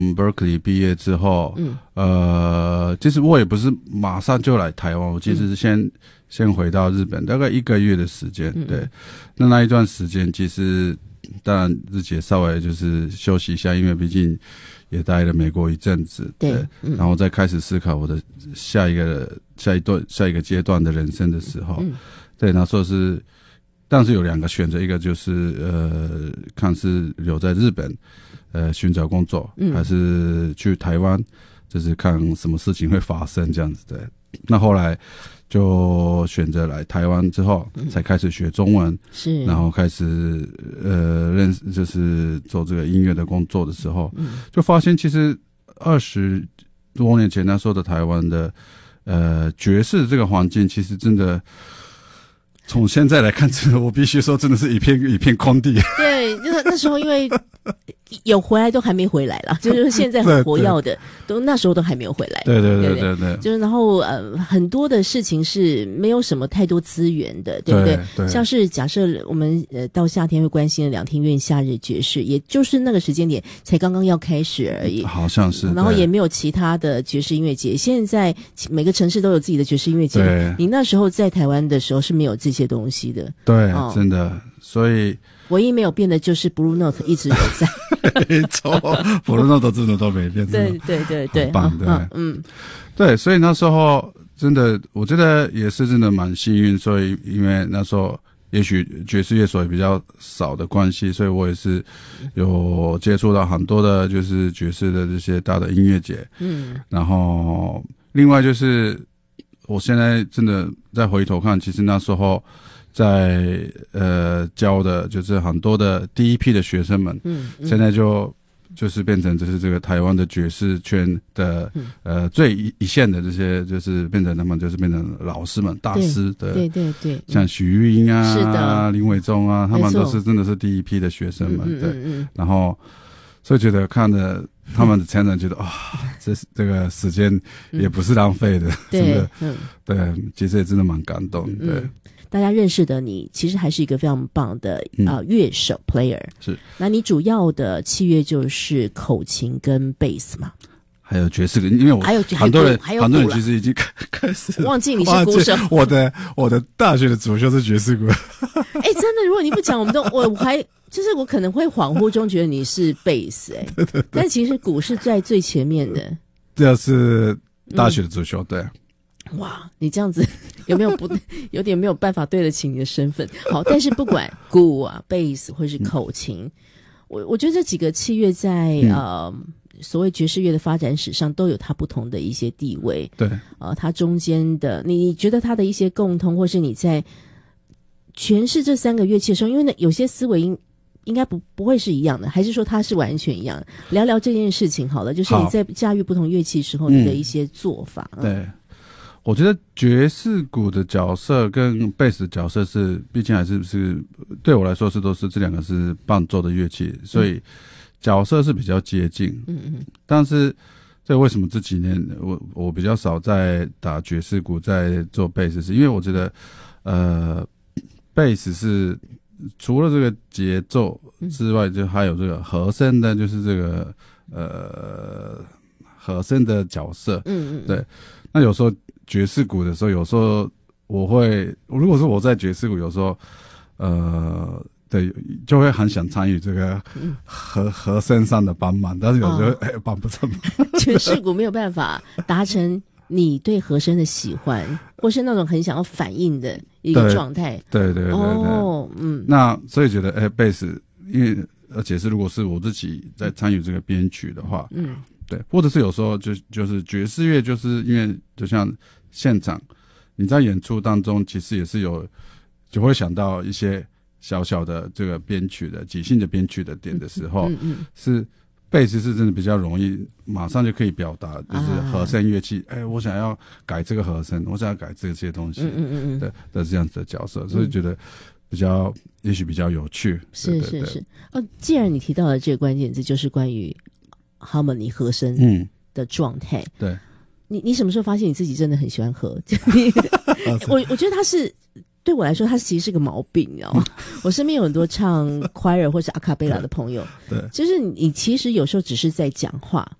Berkeley 毕业之后，其实我也不是马上就来台湾，我其实是先回到日本，大概1个月的时间，对。那一段时间，其实当然自己也稍微就是休息一下，因为毕竟也待了美国一阵子，对。然后再开始思考我的下一个阶段的人生的时候，对，那时候是。但是有2个选择，一个就是看是留在日本寻找工作，还是去台湾，就是看什么事情会发生这样子。对，那后来就选择来台湾之后，才开始学中文，是，然后开始认识，就是做这个音乐的工作的时候，就发现其实20多年前那时候的台湾的爵士这个环境，其实真的。从现在来看，真的我必须说，真的是一片空地。对， 那时候因为有回来都还没回来啦，就是现在很活跃的，都那时候都还没有回来。对，就是然后很多的事情是没有什么太多资源的，对不对？对，像是假设我们到夏天会关心的2厅院夏日爵士，也就是那个时间点才刚刚要开始而已， 好像是。 然后也没有其他的爵士音乐节，现在每个城市都有自己的爵士音乐节。你那时候在台湾的时候是没有这些东西的。 对，真的，所以。 唯一没有变的就是 Blue Note 一直有在， 没错，Blue Note 真的都没变， 对， 很棒，对，所以那时候真的，我觉得也是真的蛮幸运，所以因为那时候也许爵士乐手也比较少的关系，所以我也是有接触到很多的就是爵士的这些大的音乐节，然后另外就是我现在真的再回头看，其实那时候。在教的就是很多的第一批的学生们，现在就是变成就是这个台湾的爵士圈的最一线的这些，就是变成他们就是变成老师们大师的，对，像许玉英啊，是的，林伟忠啊，他们都是真的是第一批的学生们，对，然后所以觉得看着他们的成长，觉得这个时间也不是浪费的，真的，对，其实也真的蛮感动，对。 大家认识的你，其实还是一个非常棒的乐手 player。是，那你主要的器乐就是口琴跟贝斯嘛？ 还有爵士乐，因为我还有很多人其实已经开始忘记你是鼓手。 我的大学的主修是爵士鼓。 真的，如果你不讲，我还就是我可能会恍惚中觉得你是贝斯，对，但其实鼓是在最前面的。 这是大学的主修，对。 哇，你这样子有没有有点没有办法对得起你的身份？好，但是不管鼓啊、贝斯或是口琴，我觉得这几个器乐在所谓爵士乐的发展史上都有它不同的一些地位。对，它中间的你觉得它的一些共通，或是你在诠释这3个乐器的时候，因为有些思维应该不会是一样的，还是说它是完全一样的？聊聊这件事情好了，就是你在驾驭不同乐器时候你的一些做法。 对。我觉得爵士鼓的角色跟贝斯的角色毕竟还是对我来说都是这2个是伴奏的乐器，所以角色是比较接近。但是这为什么这几年我比较少在打爵士鼓，在做贝斯，是因为我觉得贝斯是除了这个节奏之外，就还有这个和声的，就是这个和声的角色。对。那有时候爵士鼓的时候，有时候如果说我在爵士鼓，有时候对，就会很想参与这个和声上的帮忙，但是有时候帮不上忙。 爵士鼓没有办法达成你对和声的喜欢，或是那种很想要反应的一个状态。对。 那所以觉得贝斯，因为而且是如果是我自己在参与这个编曲的话，对，或者是有时候就是爵士乐，就是因为就像现场你在演出当中，其实也是就会想到一些小小的这个编曲的即兴的编曲的点的时候，是贝斯是真的比较容易马上就可以表达，就是和声乐器，我想要改这个和声，我想要改这些东西的这样子的角色，所以觉得也许比较有趣。是。 既然你提到了这个关键字，就是关于harmony 和声的状态。对，你什么时候发现你自己真的很喜欢和？我觉得它是对我来说，它其实是个毛病，你知道吗？我身边有很多唱 choir 或是阿卡贝拉的朋友， 对， 就是你其实有时候只是在讲话，